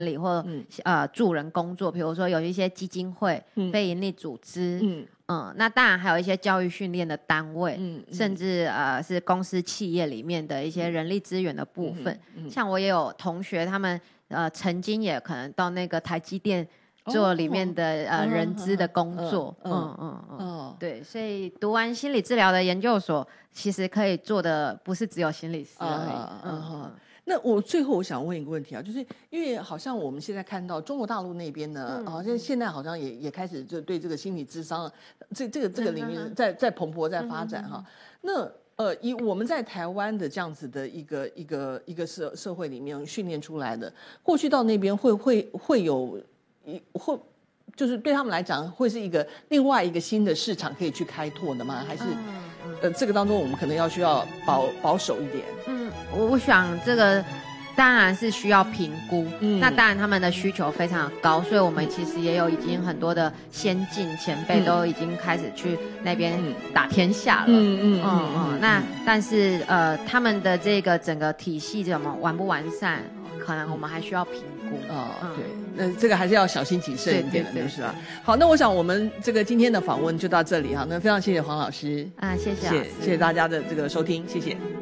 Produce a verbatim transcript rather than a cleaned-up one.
理或、嗯、呃助人工作，比如说有一些基金会、嗯、非营利组织，嗯嗯，那当然还有一些教育训练的单位，嗯，甚至呃是公司企业里面的一些人力资源的部分。嗯嗯、像我也有同学，他们呃曾经也可能到那个台积电做里面的、哦、呃人资的工作，嗯嗯嗯嗯，嗯对，所以读完心理治疗的研究所，其实可以做的不是只有心理师而已。嗯嗯嗯那我最后我想问一个问题啊，就是因为好像我们现在看到中国大陆那边呢，好像、嗯、现在好像也也开始就对这个心理咨商这这个这个领域在在蓬勃在发展哈、嗯。那呃，以我们在台湾的这样子的一个一个一个社社会里面训练出来的，过去到那边会会会有一会就是对他们来讲会是一个另外一个新的市场可以去开拓的吗？还是、嗯、呃这个当中我们可能要需要保保守一点？ 嗯，我想这个当然是需要评估、嗯、那当然他们的需求非常高，所以我们其实也有已经很多的先进前辈都已经开始去那边打天下了。嗯嗯嗯嗯。那但是呃他们的这个整个体系怎么完不完善，可能我们还需要评估。 哦，对，那这个还是要小心谨慎一点的，就是吧？好，那我想我们这个今天的访问就到这里哈，那非常谢谢黄老师啊，谢谢谢谢谢大家的这个收听，谢谢。